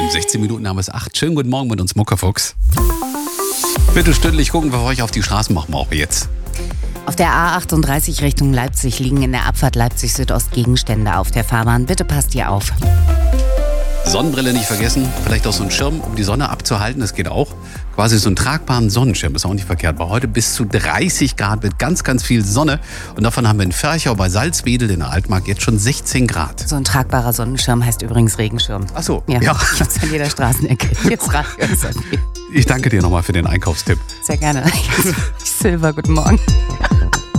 16 Minuten haben es 8. Schönen guten Morgen mit uns, Muckerfuchs. Viertelstündlich gucken wir euch auf die Straßen, machen wir auch jetzt. Auf der A38 Richtung Leipzig liegen in der Abfahrt Leipzig Südost Gegenstände auf der Fahrbahn. Bitte passt ihr auf. Sonnenbrille nicht vergessen, vielleicht auch so einen Schirm, um die Sonne abzuhalten, das geht auch. Quasi so einen tragbaren Sonnenschirm, ist auch nicht verkehrt. Bei heute bis zu 30 Grad mit ganz, ganz viel Sonne. Und davon haben wir in Ferchau bei Salzwedel in der Altmark jetzt schon 16 Grad. So ein tragbarer Sonnenschirm heißt übrigens Regenschirm. Ach so, Ja, ja. gibt's an jeder Straßenecke. Jetzt reicht es. Ich danke dir nochmal für den Einkaufstipp. Sehr gerne. Silber, guten Morgen.